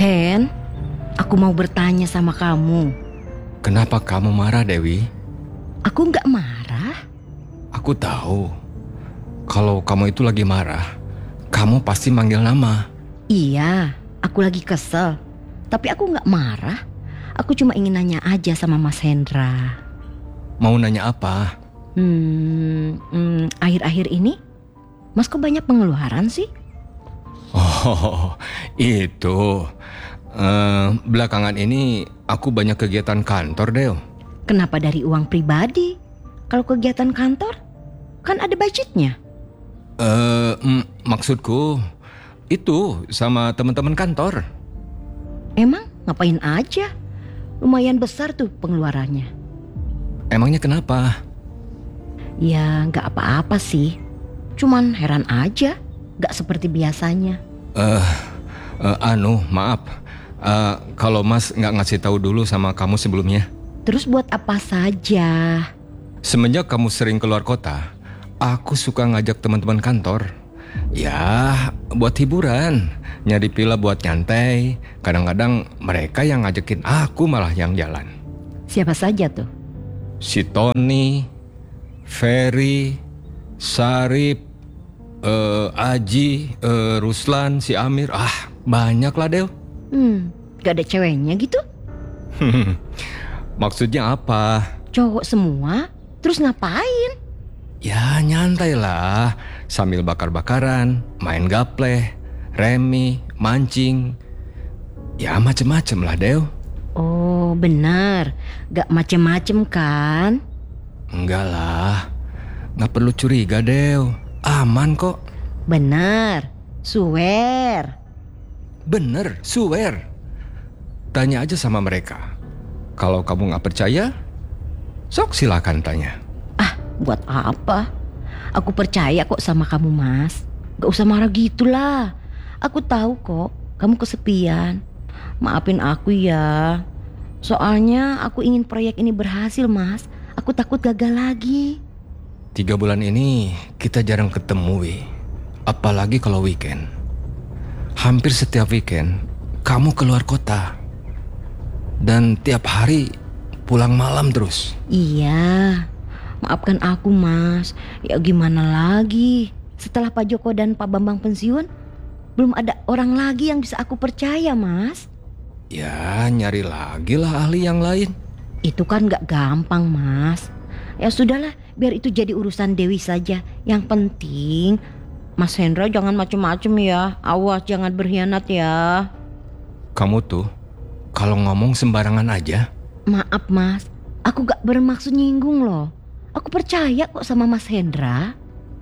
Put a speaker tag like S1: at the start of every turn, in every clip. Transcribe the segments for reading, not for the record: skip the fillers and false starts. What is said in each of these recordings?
S1: Hen, aku mau bertanya sama kamu.
S2: Kenapa kamu marah, Dewi?
S1: Aku nggak marah.
S2: Aku tahu. Kalau kamu itu lagi marah, kamu pasti manggil nama.
S1: Iya, aku lagi kesel. Tapi aku nggak marah. Aku cuma ingin nanya aja sama Mas Hendra.
S2: Mau nanya apa?
S1: Akhir-akhir ini, Mas kok banyak pengeluaran sih?
S2: Oh, itu. Belakangan ini aku banyak kegiatan kantor, Del.
S1: Kenapa dari uang pribadi? Kalau kegiatan kantor, kan ada budgetnya.
S2: Maksudku itu sama teman-teman kantor.
S1: Emang ngapain aja? Lumayan besar tuh pengeluarannya.
S2: Emangnya kenapa?
S1: Ya nggak apa-apa sih. Cuman heran aja, nggak seperti biasanya.
S2: Maaf. Kalau Mas nggak ngasih tahu dulu sama kamu sebelumnya.
S1: Terus buat apa saja?
S2: Semenjak kamu sering keluar kota, aku suka ngajak teman-teman kantor. Ya, buat hiburan, nyari villa buat nyantai. Kadang-kadang mereka yang ngajakin, aku malah yang jalan.
S1: Siapa saja tuh?
S2: Si Tony, Ferry, Sarip, Aji, Ruslan, si Amir. Banyak lah, Del.
S1: Gak ada ceweknya gitu?
S2: Maksudnya apa?
S1: Cowok semua? Terus ngapain?
S2: Ya nyantai lah, sambil bakar-bakaran, main gapleh, remi, mancing. Ya macem-macem lah, Del.
S1: Oh benar, gak macem-macem kan?
S2: Enggak lah, gak perlu curiga, Del. Aman kok.
S1: Benar, swear.
S2: Bener, swear. Tanya aja sama mereka. Kalau kamu gak percaya, sok silakan tanya.
S1: Buat apa? Aku percaya kok sama kamu, Mas. Gak usah marah gitulah. Aku tahu kok kamu kesepian. Maafin aku ya. Soalnya aku ingin proyek ini berhasil, Mas. Aku takut gagal lagi.
S2: 3 bulan ini kita jarang ketemu, Wi. Apalagi kalau weekend. Hampir setiap weekend kamu keluar kota. Dan tiap hari pulang malam terus.
S1: Iya, maafkan aku, Mas. Ya gimana lagi? Setelah Pak Joko dan Pak Bambang pensiun, belum ada orang lagi yang bisa aku percaya, Mas.
S2: Ya nyari lagi lah ahli yang lain.
S1: Itu kan gak gampang, Mas. Ya sudahlah, biar itu jadi urusan Dewi saja. Yang penting Mas Hendra jangan macem-macem ya. Awas jangan berkhianat ya.
S2: Kamu tuh kalau ngomong sembarangan aja.
S1: Maaf, Mas, aku gak bermaksud nyinggung loh. Aku percaya kok sama Mas Hendra.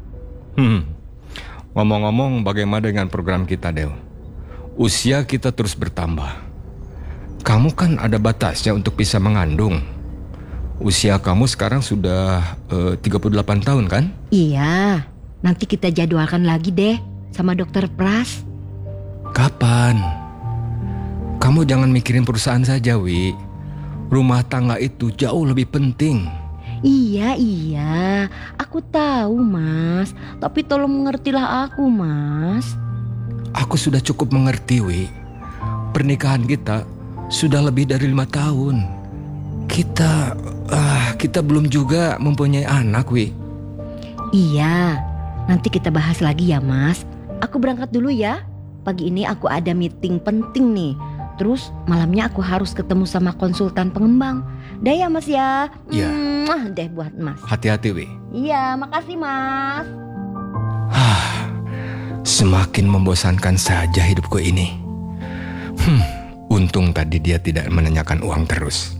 S2: Ngomong-ngomong, bagaimana dengan program kita, Del? Usia kita terus bertambah. Kamu kan ada batasnya untuk bisa mengandung. Usia kamu sekarang sudah 38 tahun kan?
S1: Iya, nanti kita jadwalkan lagi deh sama dokter Pras.
S2: Kapan? Kamu jangan mikirin perusahaan saja, Wi. Rumah tangga itu jauh lebih penting.
S1: Iya, aku tahu, Mas. Tapi tolong mengertilah aku, Mas.
S2: Aku sudah cukup mengerti, Wi. Pernikahan kita sudah lebih dari 5 tahun. Kita belum juga mempunyai anak, Wi.
S1: Iya, nanti kita bahas lagi ya, Mas. Aku berangkat dulu ya. Pagi ini aku ada meeting penting nih. Terus malamnya aku harus ketemu sama konsultan pengembang. Dah ya, Mas ya.
S2: Iya.
S1: Deh buat Mas.
S2: Hati-hati, Wi.
S1: Iya, makasih, Mas.
S2: Semakin membosankan saja hidupku ini. Untung tadi dia tidak menanyakan uang terus.